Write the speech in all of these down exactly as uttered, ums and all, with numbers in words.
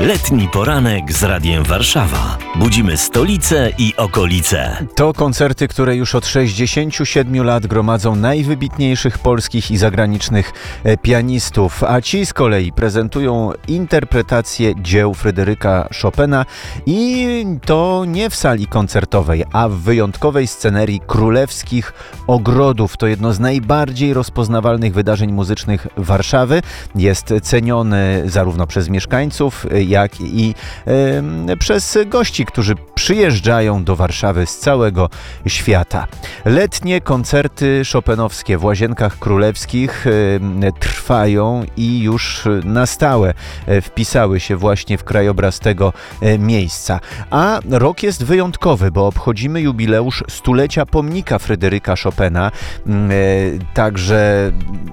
Letni poranek z Radiem Warszawa. Budzimy stolicę i okolice. To koncerty, które już od sześćdziesięciu siedmiu lat gromadzą najwybitniejszych polskich i zagranicznych pianistów, a ci z kolei prezentują interpretację dzieł Fryderyka Chopina i to nie w sali koncertowej, a w wyjątkowej scenerii Królewskich Ogrodów. To jedno z najbardziej rozpoznawalnych wydarzeń muzycznych Warszawy. Jest ceniony zarówno przez mieszkańców, jak i e, przez gości, którzy przyjeżdżają do Warszawy z całego świata. Letnie koncerty chopinowskie w Łazienkach Królewskich e, trwają i już na stałe e, wpisały się właśnie w krajobraz tego e, miejsca. A rok jest wyjątkowy, bo obchodzimy jubileusz stulecia pomnika Fryderyka Chopina. E, także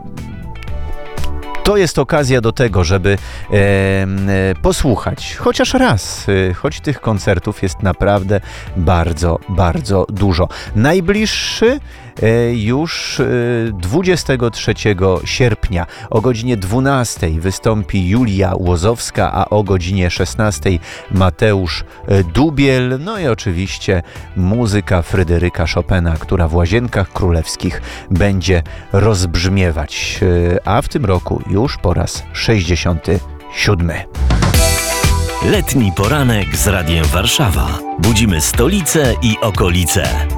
to jest okazja do tego, żeby e, e, posłuchać chociaż raz, e, choć tych koncertów jest naprawdę bardzo, bardzo dużo. Najbliższy e, już e, dwudziestego trzeciego sierpnia o godzinie dwunastej wystąpi Julia Łozowska, a o godzinie szesnastej Mateusz Dubiel. No i oczywiście muzyka Fryderyka Chopina, która w Łazienkach Królewskich będzie rozbrzmiewać. E, a w tym roku już po raz sześćdziesiąty siódmy. Letni poranek z Radiem Warszawa. Budzimy stolicę i okolice.